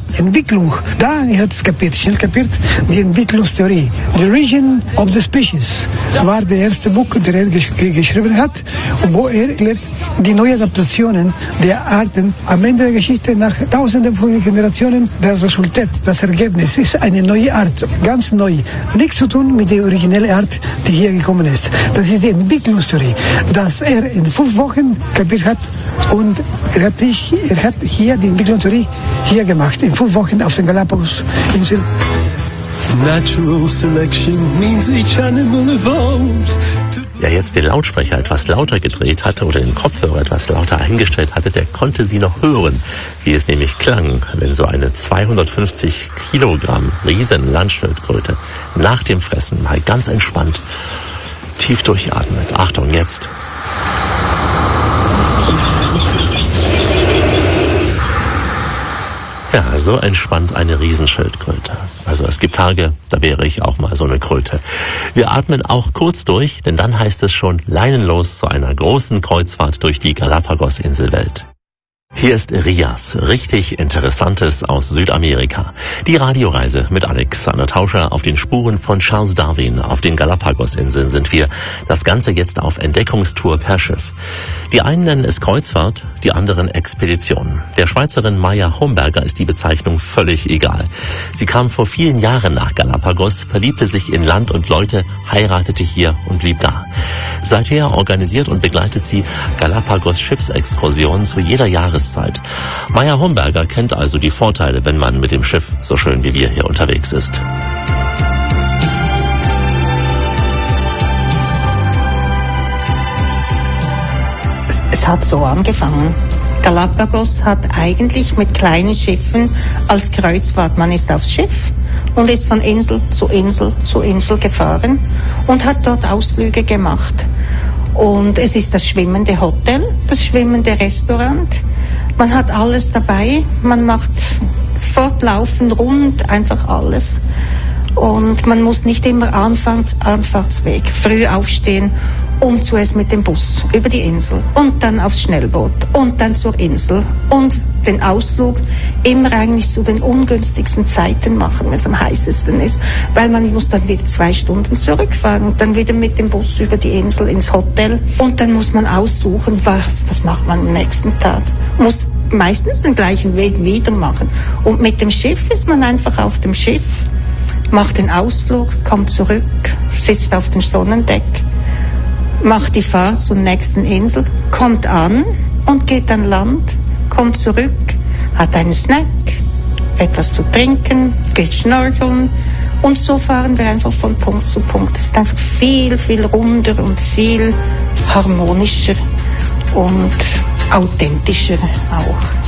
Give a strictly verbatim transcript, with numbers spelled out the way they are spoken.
Entwicklung. Da hat es kapiert, schnell kapiert, die Entwicklungstheorie. The Region of the Species war der erste Buch, der er gesch geschrieben hat, wo er erklärt die neuen Adaptationen der Arten. Am Ende der Geschichte, nach tausenden von Generationen, das Resultat, das Ergebnis ist eine neue Art, ganz neu. Nichts zu tun mit der originellen Art, die hier gekommen ist. Das ist die Entwicklungstheorie, dass er in fünf Wochen kapiert hat und er hat, dich, er hat hier die Entwicklungstheorie hier gemacht, in fünf Wochen auf den Galapagos-Inseln. Natural selection means each animal evolved. Wer jetzt den Lautsprecher etwas lauter gedreht hatte oder den Kopfhörer etwas lauter eingestellt hatte, der konnte sie noch hören, wie es nämlich klang, wenn so eine zweihundertfünfzig Kilogramm riesen Landschildkröte nach dem Fressen mal ganz entspannt tief durchatmet. Achtung, jetzt. Ja, so entspannt eine Riesenschildkröte. Also es gibt Tage, da wäre ich auch mal so eine Kröte. Wir atmen auch kurz durch, denn dann heißt es schon leinenlos zu einer großen Kreuzfahrt durch die Galapagos-Inselwelt. Hier ist Rias, richtig Interessantes aus Südamerika. Die Radioreise mit Alexander Tauscher auf den Spuren von Charles Darwin. Auf den Galapagos-Inseln sind wir. Das Ganze jetzt auf Entdeckungstour per Schiff. Die einen nennen es Kreuzfahrt, die anderen Expedition. Der Schweizerin Maya Homberger ist die Bezeichnung völlig egal. Sie kam vor vielen Jahren nach Galapagos, verliebte sich in Land und Leute, heiratete hier und blieb da. Seither organisiert und begleitet sie Galapagos-Schiffsexkursionen zu jeder Jahreszeit. Maya Homberger kennt also die Vorteile, wenn man mit dem Schiff so schön wie wir hier unterwegs ist. Es, es hat so angefangen. Galapagos hat eigentlich mit kleinen Schiffen als Kreuzfahrt, man ist aufs Schiff und ist von Insel zu Insel zu Insel gefahren und hat dort Ausflüge gemacht. Und es ist das schwimmende Hotel, das schwimmende Restaurant. Man hat alles dabei, man macht fortlaufend rund einfach alles. Und man muss nicht immer Anfahrts Anfahrtsweg, früh aufstehen, um zuerst mit dem Bus über die Insel und dann aufs Schnellboot und dann zur Insel und den Ausflug immer eigentlich zu den ungünstigsten Zeiten machen, wenn es am heißesten ist, weil man muss dann wieder zwei Stunden zurückfahren und dann wieder mit dem Bus über die Insel ins Hotel und dann muss man aussuchen, was, was macht man am nächsten Tag. Muss meistens den gleichen Weg wieder machen und mit dem Schiff ist man einfach auf dem Schiff, macht den Ausflug, kommt zurück, sitzt auf dem Sonnendeck, macht die Fahrt zur nächsten Insel, kommt an und geht an Land, kommt zurück, hat einen Snack, etwas zu trinken, geht schnorcheln und so fahren wir einfach von Punkt zu Punkt. Es ist einfach viel, viel runder und viel harmonischer und authentischer auch.